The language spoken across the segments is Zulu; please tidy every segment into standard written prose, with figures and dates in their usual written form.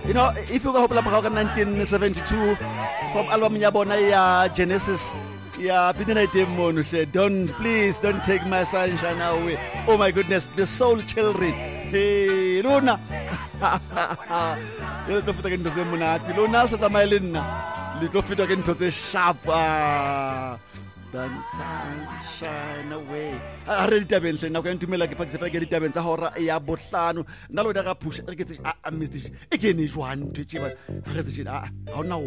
You know, if you go to 1972 from album Yabona ya Genesis, yeah, please don't take my sunshine away. Oh my goodness, the soul children. Hey, Luna. You'll go for the Munati. Luna says a mile little fit again to the sharp. Don't shine away. I read the bench now going to me like a Pacific Tabens, a horror, a botlano. Now that I push, I missed this again. Is one to Chiba. How now?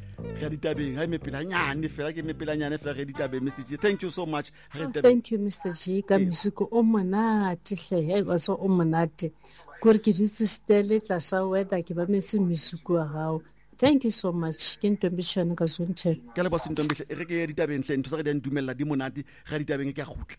Thank you so much. Thank you, Mr. G. Kamisuko Omanati, I was so Omanati. Kurkidis Stelle, Tasaweta, Kibamisi Misuku. Thank you so much. Kintombishon Kasunte. Calabasin Tombish, Reggae Tabin, to Sagan Dumela Dimonati, Haritabing Kahut.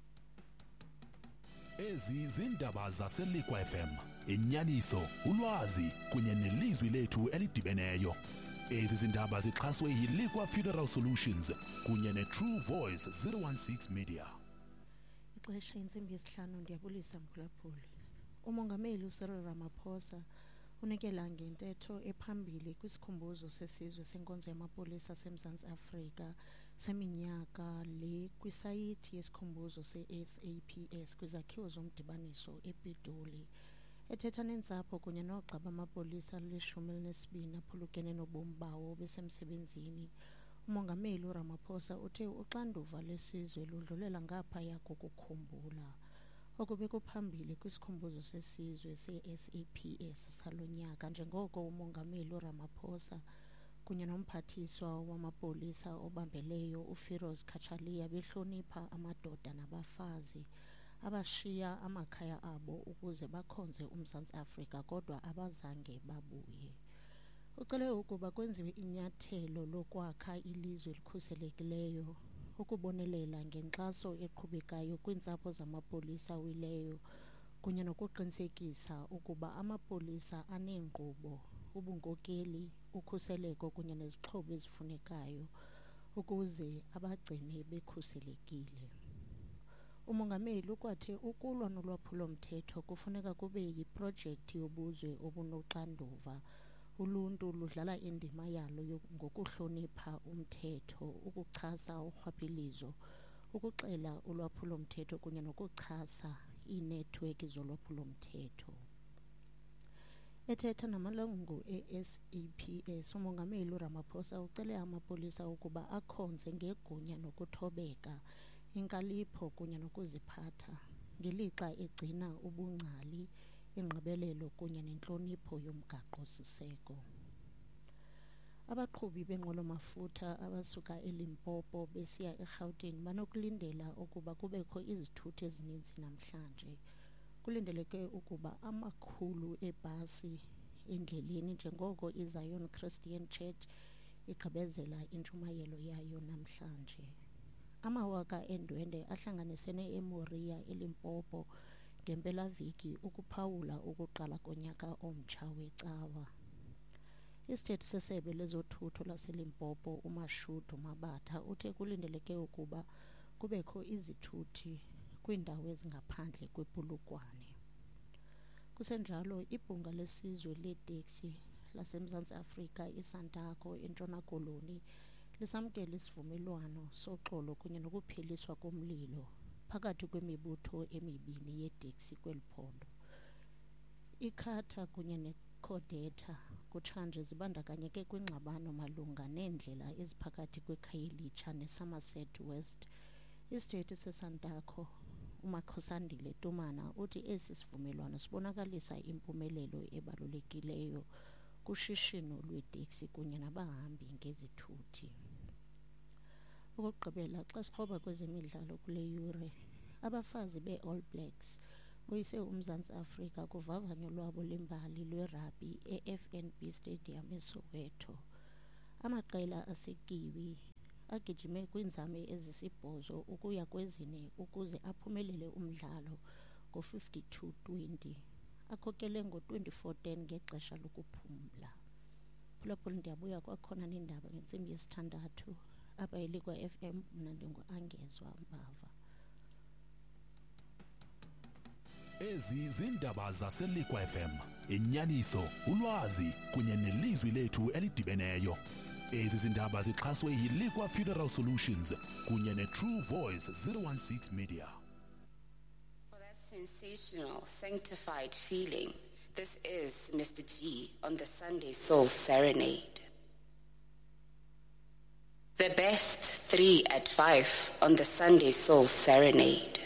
Ezi zindaba zaseLikwa FM inyaniso ulwazi kunye nelizwi lethu elidibeneyo. Ezi zindaba zixhaswe yiLikwa Funeral Solutions kunye neTrue Voice 016 Media. Ixesha intsimbi yesihlanu ndiyabulisa mphulaphuli. Umongameli uCyril Ramaphosa unikela ngentetho ephambili kwisikhumbuzo sesizwe senkonzo yamapolisa seMzantsi Afrika seminyaka le kwisayithi yesikhumbuzo se-SAPS kwizakhiwo zomdibaniso ePitoli. Ethetha nentsapho kunye noogxa bamapolisa li-12 aphulukene nobomi bawo besemsebenzini, umongameli uRamaphosa uthe uxanduva lesizwe ludlulela ngaphaya kokukhumbula. Oku bekuphambili kwisikhumbuzo sesizwe se-SAPS salo nyaka, njengoko umongameli uRamaphosa kunye nomphathiswa wamapolisa obambeleyo uFiroz Kachaliya behlonipha amadoda nabafazi abashiya amakhaya abo ukuze bakhonze uMzantsi Afrika kodwa abazange babuye. Ucele ukuba kwenziwe inyathelo lokwakha ilizwe elikhuselekileyo, ukubonelela ngenkxaso eqhubekayo kwiintsapho zamapolisa wileyo kunye nokuqinisekisa ukuba amapolisa aneenkqubo, ubunkokeli, ukhuseleko kunye nezixhobo ezifunekayo ukuze abagcine bekhuselekile. Umongameli ukwathe ukulwa nolwaphulo-mthetho kufuneka kube yiprojekthi yobuzwe obunoxanduva. Uluntu ludlala indima yalo ngokuhlonipha umthetho, ukuchasa urhwaphilizo, ukuxela ulwaphulo-mthetho kunye nokuchasa iinethiweki zolwaphulo-mthetho. Ethetha namalungu e-SAPS, umongameli uRamaphosa ucele amapolisa ukuba akhonze ngegunya nokuthobeka, inkalipho kunye nokuziphatha, ngelixa egcina ubungcali, ingqibelelo kunye nentlonipho yomgaqo-siseko. Abaqhubi beenqwelomafutha abasuka eLimpopo besiya eGauteng banokulindela ukuba kubekho izithuthi ezininzi namhlanje. Kulindeleke ukuba amakhulu ebhasi endleleni njengoko iZion Christian Church igqibezela intshumayelo yayo namhlanje. Amawaka endwendwe ahlanganisene eMoriya eLimpopo ngempelaviki ukuphawula ukuqala konyaka omtsha wecawa. Isithethe sesebe lezothutho laseLimpopo uMashudu Mabatha uthe kulindeleke ukuba kubekho izithuthi kwiindawo ezingaphandle kwepulukwane. Kusenjalo, ibhunga lesizwe leeteksi laseMzantsi Afrika iSantaco eNtshona Koloni lisamkela isivumelwano soxolo kunye nokupheliswa komlilo phakathi kwemibutho emibini yeeteksi kweli phondo. ICATA kunye neCodeta kutshanje zibandakanyeke kwingxabano malunga neendlela eziphakathi kweKhayelitsha neSomerset West. Isithethe seSantaco uMakhosandile Tumana uthi esi sivumelwano sibonakalisa impumelelo ebalulekileyo kushishino lweeteksi kunye nabahambi ngezithuthi. Ukugqibela, xa sikroba kwezemidlalo kule yure, abafazi be-All Blacks boyise uMzantsi Afrika kuvavanyo lwabo lembali lwerabhi e-FNB Stadium eSoweto. Amaqela aseKiwi agijime kwiinzame ezisibhozo ukuya kwezine ukuze aphumelele umdlalo ngo-52-20. Akhokele ngo-24-10 ngexesha lokuphumla. Phulaphula ndiyabuya kwakhona neendaba ngentsimbi yesithandathu apha eLikwa FM. Mna ndingu-Angezwa Mbava. ezi zindaba zaseLikwa FM, inyaniso, ulwazi kunye nelizwi lethu elidibeneyo. Ezi zindaba zixhaswe yiLikwa Funeral Solutions kunye neTrue Voice 016 Media. For that sensational, sanctified feeling, this is Mr. G on the Sunday Soul Serenade. The best 3 at 5 on the Sunday Soul Serenade.